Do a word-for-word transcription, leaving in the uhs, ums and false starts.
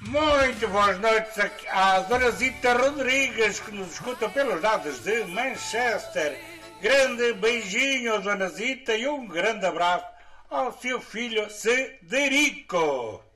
Muito boas noites à Dona Zita Rodrigues, que nos escuta pelos lados de Manchester. Grande beijinho, Dona Zita, e um grande abraço ao seu filho Cederico.